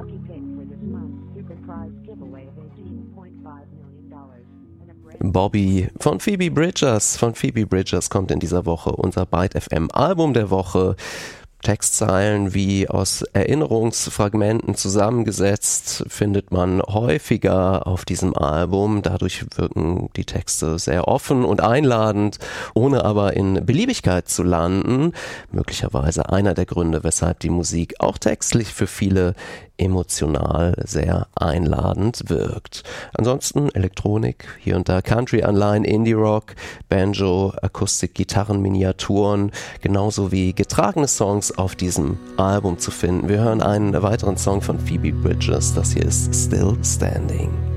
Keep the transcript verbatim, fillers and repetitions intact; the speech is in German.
lucky pick for this month's super prize giveaway of eighteen point five million dollars. Bobby von Phoebe Bridgers. Von Phoebe Bridgers kommt in dieser Woche unser Byte F M Album der Woche. Textzeilen wie aus Erinnerungsfragmenten zusammengesetzt findet man häufiger auf diesem Album. Dadurch wirken die Texte sehr offen und einladend, ohne aber in Beliebigkeit zu landen. Möglicherweise einer der Gründe, weshalb die Musik auch textlich für viele emotional sehr einladend wirkt. Ansonsten Elektronik, hier und da Country-Anleihen, Indie-Rock, Banjo, Akustik, Gitarren, Miniaturen, genauso wie getragene Songs auf diesem Album zu finden. Wir hören einen weiteren Song von Phoebe Bridgers, das hier ist Still Standing.